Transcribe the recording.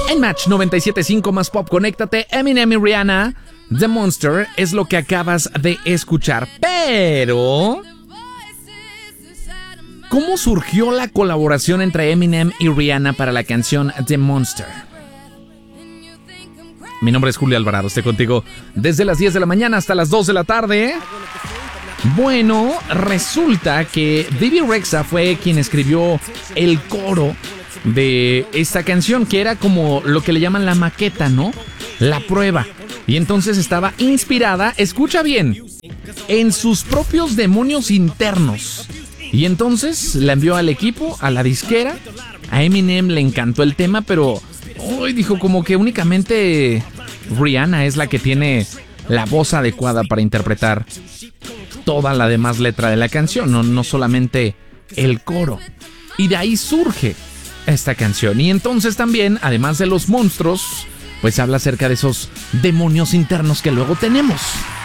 En Match 97.5 más pop, conéctate. Eminem y Rihanna, The Monster, es lo que acabas de escuchar. Pero ¿cómo surgió la colaboración entre Eminem y Rihanna para la canción The Monster? Mi nombre es Julio Alvarado, estoy contigo desde las 10 de la mañana hasta las 2 de la tarde. Bueno, resulta que Bebe Rexha fue quien escribió el coro de esta canción, que era como lo que le llaman la maqueta, ¿no? La prueba. Y entonces estaba inspirada, escucha bien, en sus propios demonios internos. Y entonces la envió al equipo, a la disquera. A Eminem le encantó el tema, pero hoy dijo como que únicamente Rihanna es la que tiene la voz adecuada para interpretar toda la demás letra de la canción, no solamente el coro. Y de ahí surge esta canción. Y entonces también, además de los monstruos, pues habla acerca de esos demonios internos que luego tenemos.